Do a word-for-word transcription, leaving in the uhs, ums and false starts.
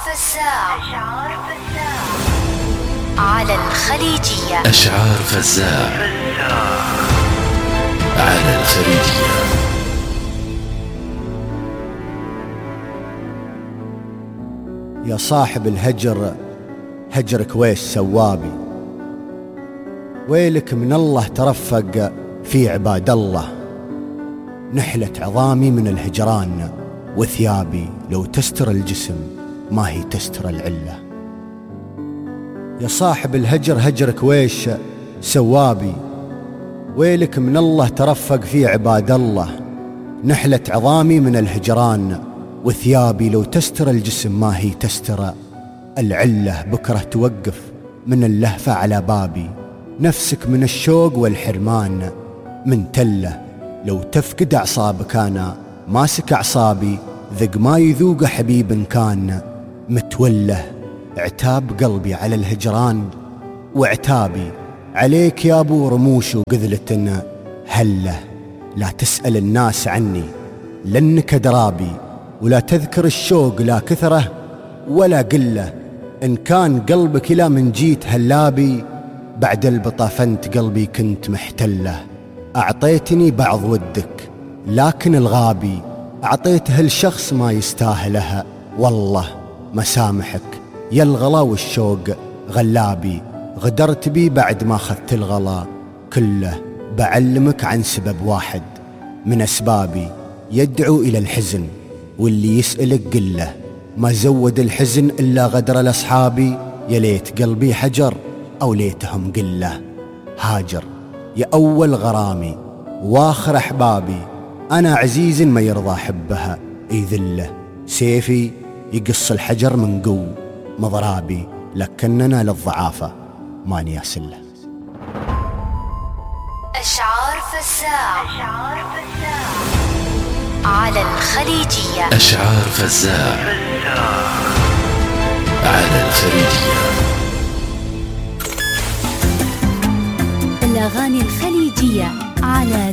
فزاع على الخليجية. أشعار فزاع على الخليجية. يا صاحب الهجر هجرك ويش سوابي، ويلك من الله ترفق في عباد الله. نحلت عظامي من الهجران وثيابي لو تستر الجسم ما هي تستر العلة. يا صاحب الهجر هجرك ويش سوابي، ويلك من الله ترفق في عباد الله. نحلت عظامي من الهجران وثيابي لو تستر الجسم ما هي تستر العلة. بكرة توقف من اللهفة على بابي، نفسك من الشوق والحرمان من تله. لو تفقد أعصابك أنا ماسك أعصابي، ذق ما يذوق حبيب كان متوله. عتاب قلبي على الهجران وعتابي عليك يا أبو رموش وقذلة هله. لا تسأل الناس عني لأنك درابي، ولا تذكر الشوق لا كثرة ولا قلة. إن كان قلبك إلى من جيت هلابي، بعد البطافنت قلبي كنت محتله. أعطيتني بعض ودك لكن الغابي أعطيته الشخص ما يستاهلها. والله ما سامحك يا الغلا والشوق غلابي، غدرت بي بعد ما أخذت الغلا كله. بعلمك عن سبب واحد من أسبابي يدعو إلى الحزن، واللي يسألك قله ما زود الحزن إلا غدر الأصحابي. يا ليت قلبي حجر أو ليتهم قله. هاجر يا أول غرامي واخر أحبابي، أنا عزيز ما يرضى حبها يذله. سيفي يقص الحجر من قو مضرابي، لكننا للضعافة ما نياسله. أشعار فزاع على الخليجية. أشعار فزاع على الخليجية. الأغاني الخليجية على